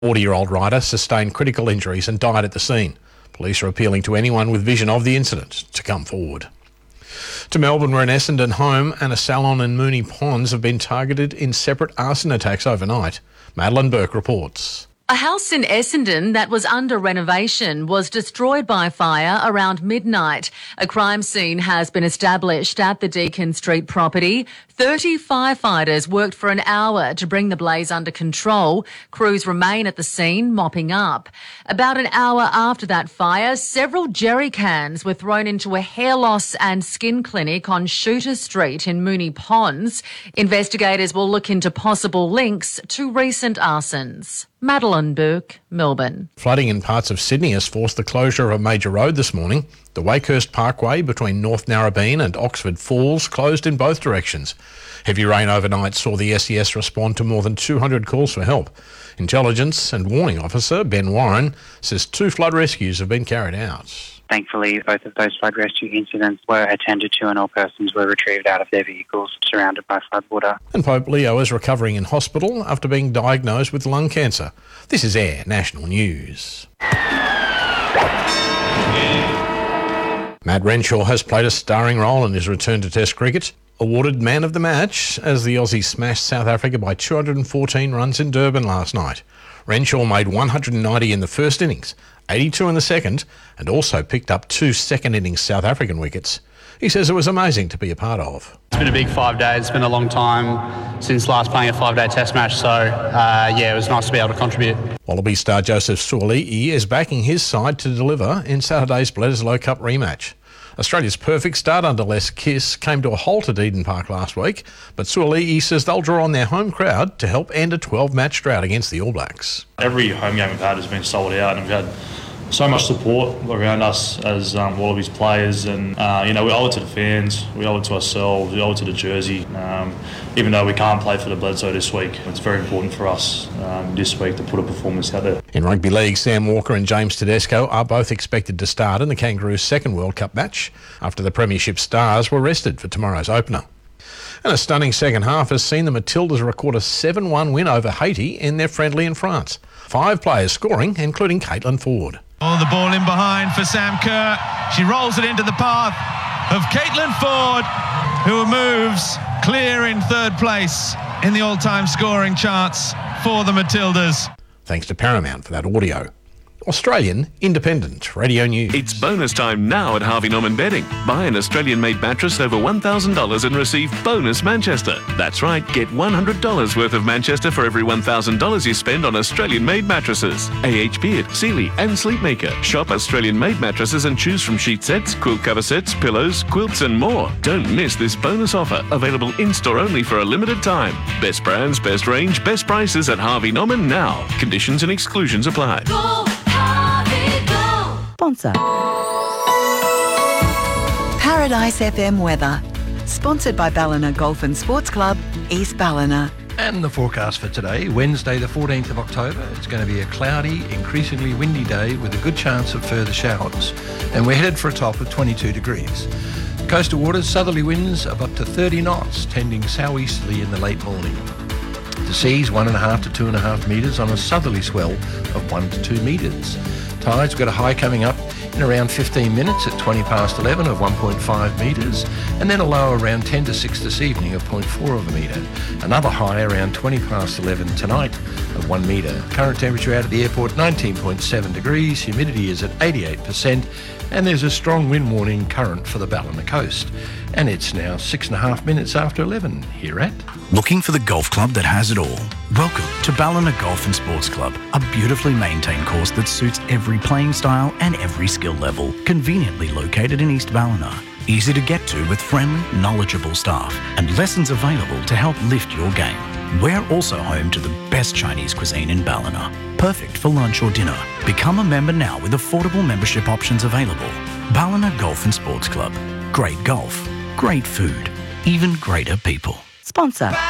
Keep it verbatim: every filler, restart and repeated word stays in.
forty-year-old rider sustained critical injuries and died at the scene. Police are appealing to anyone with vision of the incident to come forward. To Melbourne, where an Essendon home and a salon in Moonee Ponds have been targeted in separate arson attacks overnight. Madeline Burke reports. A house in Essendon that was under renovation was destroyed by fire around midnight. A crime scene has been established at the Deakin Street property. thirty firefighters worked for an hour to bring the blaze under control. Crews remain at the scene, mopping up. About an hour after that fire, several jerry cans were thrown into a hair loss and skin clinic on Shooter Street in Moonee Ponds. Investigators will look into possible links to recent arsons. Madeline Burke, Melbourne. Flooding in parts of Sydney has forced the closure of a major road this morning. The Wakehurst Parkway between North Narrabeen and Oxford Falls closed in both directions. Heavy rain overnight saw the S E S respond to more than two hundred calls for help. Intelligence and Warning Officer Ben Warren says two flood rescues have been carried out. Thankfully, both of those flood rescue incidents were attended to and all persons were retrieved out of their vehicles surrounded by floodwater. And Pope Leo is recovering in hospital after being diagnosed with lung cancer. This is Air National News. Matt Renshaw has played a starring role in his return to Test cricket. Awarded man of the match as the Aussies smashed South Africa by two hundred fourteen runs in Durban last night. Renshaw made one hundred ninety in the first innings, eighty-two in the second, and also picked up two second innings South African wickets. He says it was amazing to be a part of. It's been a big five days. It's been a long time since last playing a five-day Test match, so uh, yeah, it was nice to be able to contribute. Wallaby star Joseph Suaalii is backing his side to deliver in Saturday's Bledisloe Cup rematch. Australia's perfect start under Les Kiss came to a halt at Eden Park last week, but Suaalii says they'll draw on their home crowd to help end a twelve-match drought against the All Blacks. Every home game we've had has been sold out, and we've had so much support around us as um, Wallabies players, and uh, you know, we owe it to the fans, we owe it to ourselves, we owe it to the jersey. Um, even though we can't play for the Bledisloe this week, it's very important for us um, this week to put a performance out there. In rugby league, Sam Walker and James Tedesco are both expected to start in the Kangaroos' second World Cup match after the Premiership stars were rested for tomorrow's opener. And a stunning second half has seen the Matildas record a seven one win over Haiti in their friendly in France. Five players scoring, including Caitlin Ford. Oh, the ball in behind for Sam Kerr. She rolls it into the path of Caitlin Ford, who moves clear in third place in the all-time scoring charts for the Matildas. Thanks to Paramount for that audio. Australian Independent Radio News. It's bonus time now at Harvey Norman Bedding. Buy an Australian-made mattress over one thousand dollars and receive bonus Manchester. That's right, get one hundred dollars worth of Manchester for every one thousand dollars you spend on Australian-made mattresses. A H Beard, Sealy and Sleepmaker. Shop Australian-made mattresses and choose from sheet sets, quilt cover sets, pillows, quilts and more. Don't miss this bonus offer. Available in-store only for a limited time. Best brands, best range, best prices at Harvey Norman now. Conditions and exclusions apply. Go! Sponsor. Paradise F M weather. Sponsored by Ballina Golf and Sports Club, East Ballina. And the forecast for today, Wednesday the fourteenth of October. It's going to be a cloudy, increasingly windy day with a good chance of further showers. And we're headed for a top of twenty-two degrees. Coastal waters, southerly winds of up to thirty knots, tending southeasterly in the late morning. The seas one and a half to two and a half metres on a southerly swell of one to two metres. Tides, we've got a high coming up in around fifteen minutes at twenty past eleven of one point five metres, and then a low around ten to six this evening of zero point four of a metre. Another high around twenty past eleven tonight of one metre. Current temperature out at the airport nineteen point seven degrees, humidity is at eighty-eight percent, and there's a strong wind warning current for the Ballina coast. And it's now six and a half minutes after eleven here at... Looking for the golf club that has it all? Welcome to Ballina Golf and Sports Club, a beautifully maintained course that suits every playing style and every skill level. Conveniently located in East Ballina. Easy to get to with friendly, knowledgeable staff and lessons available to help lift your game. We're also home to the best Chinese cuisine in Ballina. Perfect for lunch or dinner. Become a member now with affordable membership options available. Ballina Golf and Sports Club. Great golf. Great food. Even greater people. Sponsor.